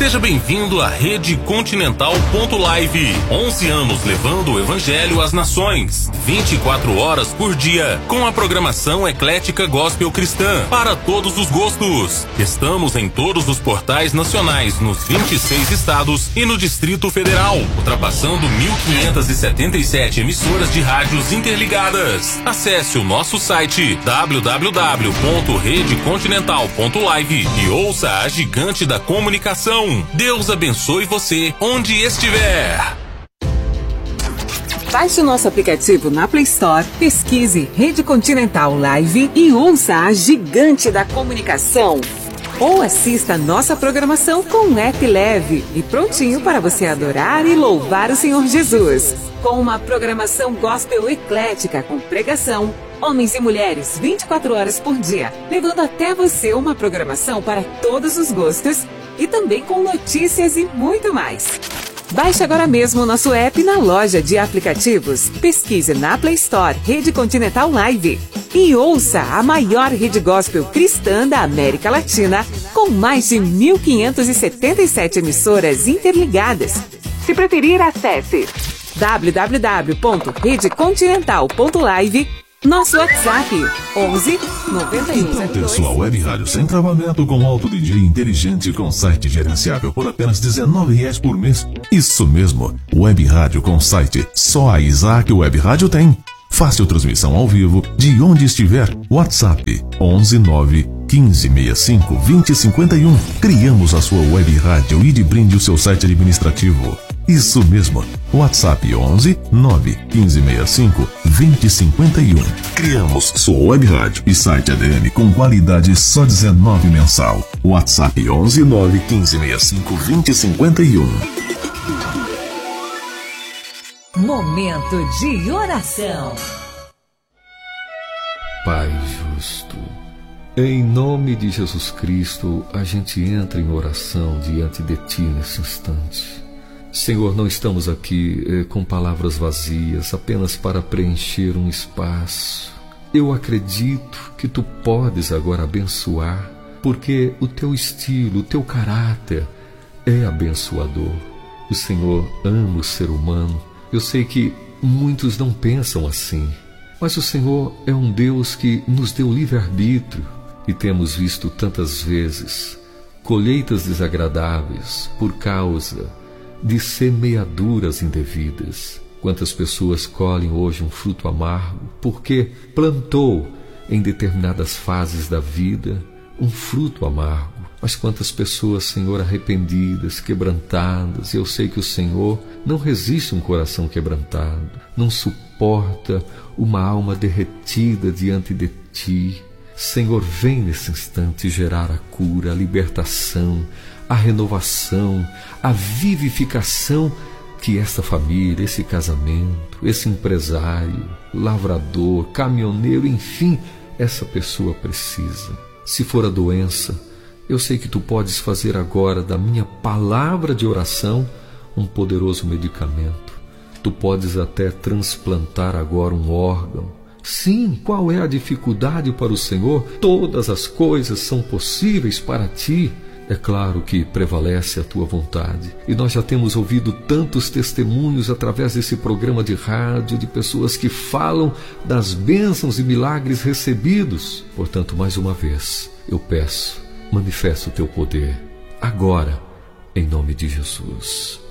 Seja bem-vindo à Rede Continental.live. 11 anos levando o Evangelho às nações. 24 horas por dia, com a programação eclética gospel cristã, para todos os gostos. Estamos em todos os portais nacionais, nos 26 estados e no Distrito Federal, ultrapassando 1.577 emissoras de rádios interligadas. Acesse o nosso site www.redecontinental.live e ouça a gigante da comunicação. Deus abençoe você onde estiver. Baixe o nosso aplicativo na Play Store, pesquise Rede Continental Live e ouça a gigante da comunicação. Ou assista a nossa programação com um app leve e prontinho para você adorar e louvar o Senhor Jesus. Com uma programação gospel eclética com pregação, homens e mulheres 24 horas por dia, levando até você uma programação para todos os gostos e também com notícias e muito mais. Baixe agora mesmo o nosso app na loja de aplicativos. Pesquise na Play Store Rede Continental Live e ouça a maior rede gospel cristã da América Latina, com mais de 1.577 emissoras interligadas. Se preferir, acesse www.redecontinental.live. Nosso WhatsApp 11 91. Então ter sua web rádio sem travamento com alto DJ inteligente com site gerenciável por apenas R$19 por mês. Isso mesmo, web rádio com site. Só a Isaac Web Rádio tem. Fácil transmissão ao vivo de onde estiver. WhatsApp 11 9 15 65 20 51. Criamos a sua web rádio e de brinde o seu site administrativo. Isso mesmo, WhatsApp 11 9 15 65 20 51. Criamos sua web rádio e site ADM com qualidade só R$19 mensal. WhatsApp 11 9 15 65 20 51. Momento de oração. Pai justo, em nome de Jesus Cristo, a gente entra em oração diante de Ti nesse instante. Senhor, não estamos aqui com palavras vazias, apenas para preencher um espaço. Eu acredito que Tu podes agora abençoar, porque o Teu estilo, o Teu caráter é abençoador. O Senhor ama o ser humano. Eu sei que muitos não pensam assim, mas o Senhor é um Deus que nos deu livre-arbítrio e temos visto tantas vezes colheitas desagradáveis por causa de semeaduras indevidas. Quantas pessoas colhem hoje um fruto amargo porque plantou em determinadas fases da vida um fruto amargo. Mas quantas pessoas, Senhor, arrependidas, quebrantadas. Eu sei que o Senhor não resiste um coração quebrantado, não suporta uma alma derretida diante de Ti. Senhor, vem nesse instante gerar a cura, a libertação, a renovação, a vivificação que esta família, esse casamento, esse empresário, lavrador, caminhoneiro, enfim, essa pessoa precisa. Se for a doença, eu sei que Tu podes fazer agora da minha palavra de oração um poderoso medicamento. Tu podes até transplantar agora um órgão. Sim, qual é a dificuldade para o Senhor? Todas as coisas são possíveis para Ti. É claro que prevalece a Tua vontade. E nós já temos ouvido tantos testemunhos através desse programa de rádio, de pessoas que falam das bênçãos e milagres recebidos. Portanto, mais uma vez, eu peço, manifesta o Teu poder, agora, em nome de Jesus.